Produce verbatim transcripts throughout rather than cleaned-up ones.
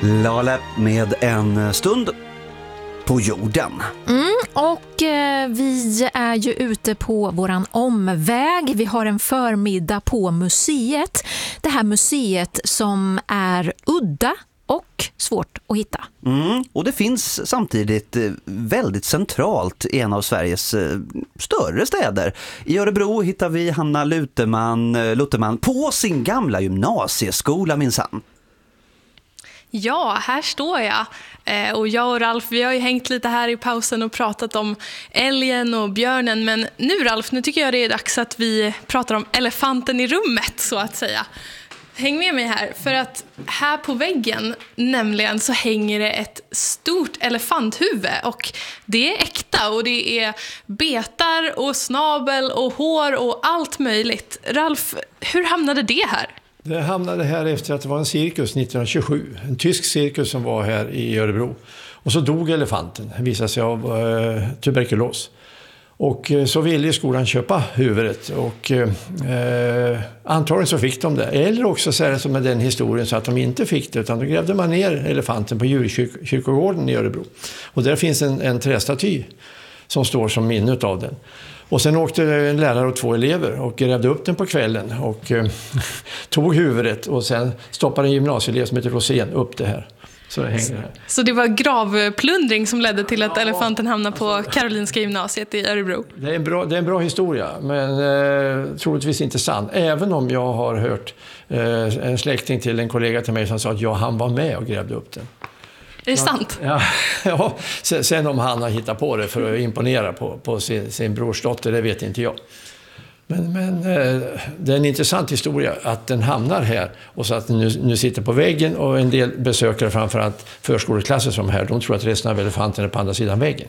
Laleh med En stund på jorden. Mm, och eh, vi är ju ute på våran omväg. Vi har en förmiddag på museet. Det här museet som är udda och svårt att hitta. Mm, och det finns samtidigt väldigt centralt i en av Sveriges större städer. I Örebro hittar vi Hanna Luteman, Luteman på sin gamla gymnasieskola minsann. Ja, här står jag. Och jag och Ralf, vi har ju hängt lite här i pausen och pratat om älgen och björnen. Men nu Ralf, nu tycker jag det är dags att vi pratar om elefanten i rummet så att säga. Häng med mig här, för att här på väggen nämligen så hänger det ett stort elefanthuvud och det är äkta och det är betar och snabel och hår och allt möjligt. Ralf, hur hamnade det här? Det hamnade här efter att det var en cirkus nittonhundratjugosju, en tysk cirkus som var här i Örebro. Och så dog elefanten, visade sig av eh, tuberkulos. Och eh, så ville skolan köpa huvudet och eh, antagligen så fick de det. Eller också så är det som med den historien så att de inte fick det, utan då grävde man ner elefanten på djurkyrkogården i Örebro. Och där finns en, en trästaty som står som minne av den. Och sen åkte en lärare och två elever och grävde upp den på kvällen och eh, tog huvudet och sen stoppade en gymnasieelev som heter Rosén upp det här. Så det hänger här. Så det var gravplundring som ledde till att elefanten hamnade på Karolinska gymnasiet i Örebro? Det är en bra, det är en bra historia, men eh, troligtvis inte sann. Även om jag har hört eh, en släkting till en kollega till mig som sa att ja, han var med och grävde upp den. Är det sant? Ja, ja. Sen, sen om han har hittat på det för att imponera på, på sin, sin brorsdotter, det vet inte jag. Men, men eh, det är en intressant historia att den hamnar här och så att den nu, nu sitter på väggen och en del besökare, framförallt förskoleklasser som här, de tror att resten av elefanten är på andra sidan väggen.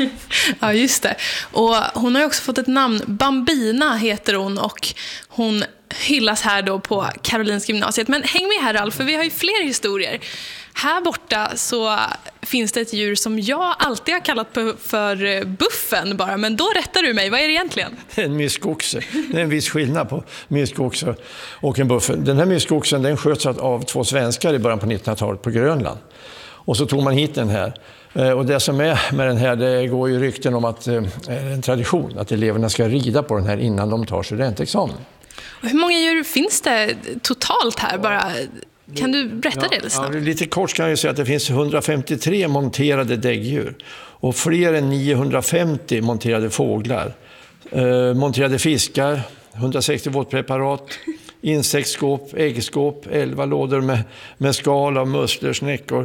Ja, just det. Och hon har ju också fått ett namn. Bambina heter hon och hon hyllas här då på Karolinska gymnasiet. Men häng med här Ralf, för vi har ju fler historier. Här borta så finns det ett djur som jag alltid har kallat för buffen bara. Men då rättar du mig. Vad är det egentligen? Det är en myskoxe. Det är en viss skillnad på myskoxe och en buffen. Den här myskoxen den sköts av två svenskar i början på nittonhundratalet på Grönland. Och så tog man hit den här. Och det som är med den här, det går ju rykten om att det är en tradition att eleverna ska rida på den här innan de tar studentexamen. Och hur många djur finns det totalt här bara? Kan du berätta ja, det lite snabbt? Ja, lite kort kan jag säga att det finns hundrafemtiotre monterade däggdjur och fler än niohundrafemtio monterade fåglar. Eh, monterade fiskar, hundrasextio våtpreparat, insektsskåp, äggskåp, elva lådor med, med skal av musslor, snäckor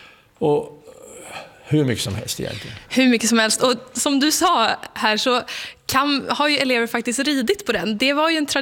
och hur mycket som helst egentligen. Hur mycket som helst. Och som du sa här så kan, har ju elever faktiskt ridit på den. Det var ju en tradition